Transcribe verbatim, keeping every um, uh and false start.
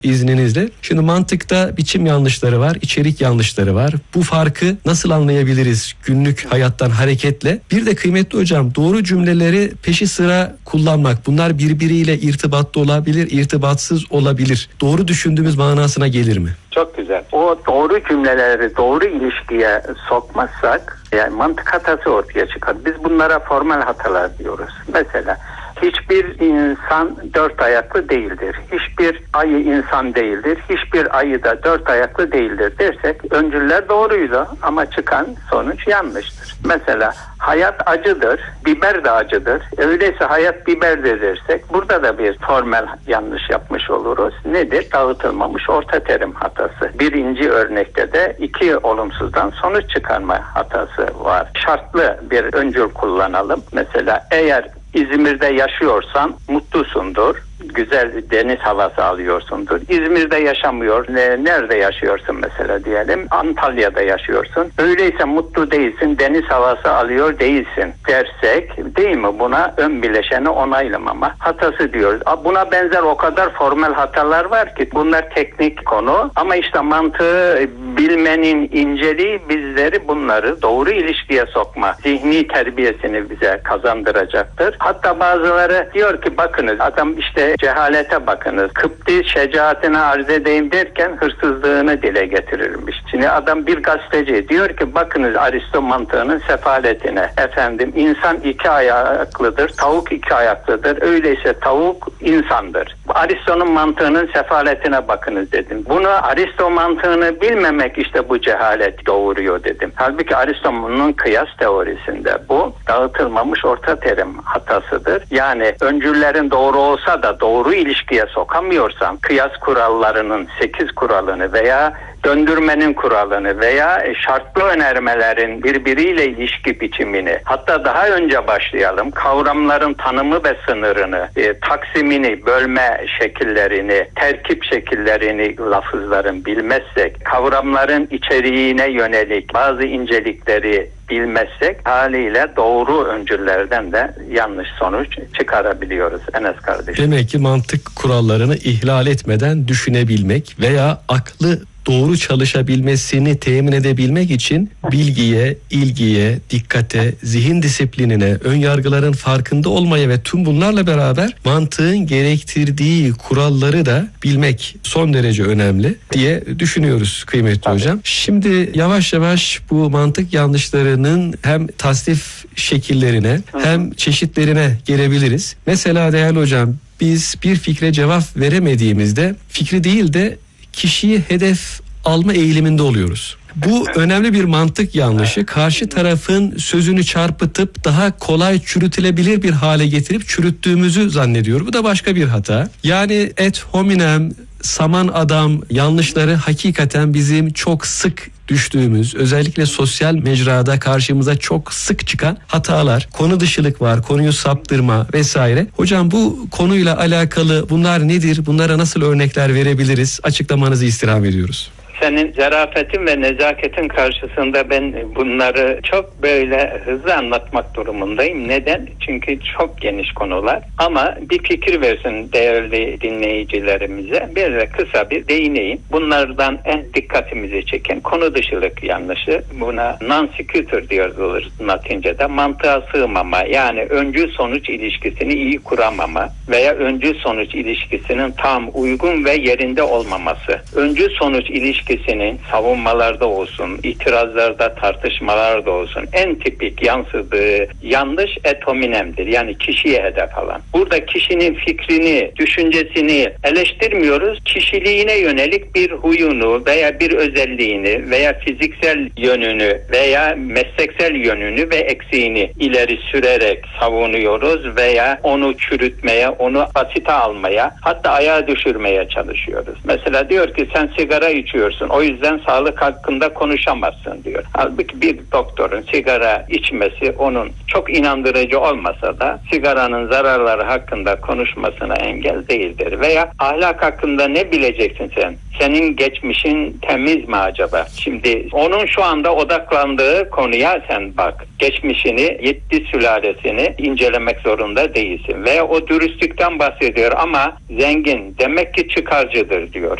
izninizle. Şimdi mantıkta biçim yanlışları var, içerik yanlışları var. Bu farkı nasıl anlayabiliriz günlük hayattan hareketle? Bir de kıymetli hocam, doğru cümleleri peşi sıra kullanmak. Bunlar birbiriyle irtibatlı olabilir, irtibatsız olabilir. Doğru düşündüğümüz manasına gelir mi? Çok güzel. O doğru cümleleri doğru ilişkiye sokmazsak yani mantık hatası ortaya çıkar. Biz bunlara formal hatalar diyoruz. Mesela hiçbir insan dört ayaklı değildir. Hiçbir ayı insan değildir. Hiçbir ayı da dört ayaklı değildir dersek öncüller doğruydu ama çıkan sonuç yanlıştır. Mesela hayat acıdır, biber de acıdır. Öyleyse hayat biberdir dersek burada da bir formel yanlış yapmış oluruz. Nedir? Dağıtılmamış orta terim hatası. Birinci örnekte de iki olumsuzdan sonuç çıkarma hatası var. Şartlı bir öncül kullanalım. Mesela eğer İzmir'de yaşıyorsan mutlusundur. Güzel deniz havası alıyorsundur. İzmir'de yaşamıyor. Nerede yaşıyorsun mesela diyelim? Antalya'da yaşıyorsun. Öyleyse mutlu değilsin. Deniz havası alıyor değilsin dersek değil mi? Buna ön bileşeni onaylamama hatası diyoruz. Buna benzer o kadar formal hatalar var ki bunlar teknik konu. Ama işte mantığı bilmenin inceliği bizleri bunları doğru ilişkiye sokma, zihni terbiyesini bize kazandıracaktır. Hatta bazıları diyor ki bakınız adam işte cehalete bakınız. Kıpti şecaatine arz edeyim derken hırsızlığını dile getirirmiş. Şimdi adam bir gazeteci diyor ki bakınız Aristo mantığının sefaletine. Efendim insan iki ayaklıdır, tavuk iki ayaklıdır. Öyleyse tavuk insandır. Aristo'nun mantığının sefaletine bakınız dedim. Bunu Aristo mantığını bilmemek işte bu cehalet doğuruyor dedim. Halbuki Aristo'nun kıyas teorisinde bu dağıtılmamış orta terim hatasıdır. Yani öncüllerin doğru olsa da doğru ilişkiye sokamıyorsan kıyas kurallarının sekiz kuralını veya döndürmenin kuralını veya şartlı önermelerin birbiriyle ilişki biçimini hatta daha önce başlayalım kavramların tanımı ve sınırını, e, taksimini, bölme şekillerini, terkip şekillerini lafızların bilmezsek, kavramların içeriğine yönelik bazı incelikleri bilmezsek haliyle doğru öncüllerden de yanlış sonuç çıkarabiliyoruz Enes kardeşim. Demek ki mantık kurallarını ihlal etmeden düşünebilmek veya aklı doğru çalışabilmesini temin edebilmek için bilgiye, ilgiye, dikkate, zihin disiplinine, ön yargıların farkında olmaya ve tüm bunlarla beraber mantığın gerektirdiği kuralları da bilmek son derece önemli diye düşünüyoruz kıymetli Tabii. hocam. Şimdi yavaş yavaş bu mantık yanlışlarının hem tasnif şekillerine Hı. hem çeşitlerine gelebiliriz. Mesela değerli hocam biz bir fikre cevap veremediğimizde fikri değil de kişiyi hedef alma eğiliminde oluyoruz. Bu önemli bir mantık yanlışı. Karşı tarafın sözünü çarpıtıp daha kolay çürütülebilir bir hale getirip çürüttüğümüzü zannediyor. Bu da başka bir hata. Yani et hominem, saman adam yanlışları hakikaten bizim çok sık düştüğümüz, özellikle sosyal mecrada karşımıza çok sık çıkan hatalar, konu dışılık var, konuyu saptırma vesaire. Hocam bu konuyla alakalı bunlar nedir? Bunlara nasıl örnekler verebiliriz? Açıklamanızı istirham ediyoruz. Senin zarafetin ve nezaketin karşısında ben bunları çok böyle hızlı anlatmak durumundayım. Neden? Çünkü çok geniş konular. Ama bir fikir versin değerli dinleyicilerimize. Bir de kısa bir değineyim. Bunlardan en dikkatimizi çeken konu dışılık yanlışı. Buna non sequitur diyoruz Latince'de. Mantığa sığmama, yani öncül sonuç ilişkisini iyi kuramama veya öncül sonuç ilişkisinin tam uygun ve yerinde olmaması. Öncül sonuç ilişkisi ilişkisinin savunmalarda olsun, itirazlarda, tartışmalarda olsun en tipik yansıdığı yanlış et hominem'dir. Yani kişiye hedef alan. Burada kişinin fikrini, düşüncesini eleştirmiyoruz. Kişiliğine yönelik bir huyunu veya bir özelliğini veya fiziksel yönünü veya mesleksel yönünü ve eksiğini ileri sürerek savunuyoruz veya onu çürütmeye, onu basite almaya, hatta ayağa düşürmeye çalışıyoruz. Mesela diyor ki sen sigara içiyorsun. olursun. O yüzden sağlık hakkında konuşamazsın diyor. Halbuki bir doktorun sigara içmesi onun çok inandırıcı olmasa da sigaranın zararları hakkında konuşmasına engel değildir. Veya ahlak hakkında ne bileceksin sen? Senin geçmişin temiz mi acaba? Şimdi onun şu anda odaklandığı konuya sen bak. Geçmişini, yedi sülalesini incelemek zorunda değilsin. Veya o dürüstlükten bahsediyor ama zengin, demek ki çıkarcıdır diyor.